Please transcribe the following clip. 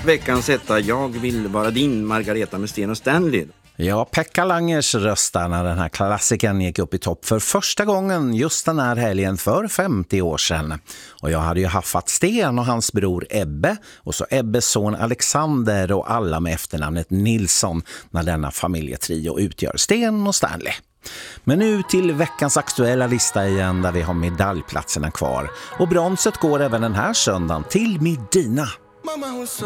Veckans etta, jag vill vara din, Margareta med Sten och Stanley. Ja, Pekka Langers röst där när den här klassikern gick upp i topp för första gången just den här helgen för 50 år sedan. Och jag hade ju haffat Sten och hans bror Ebbe och så Ebbes son Alexander och alla med efternamnet Nilsson när denna familjetrio utgör Sten och Stanley. Men nu till veckans aktuella lista igen där vi har medaljplatserna kvar. Och bronset går även den här söndagen till Medina.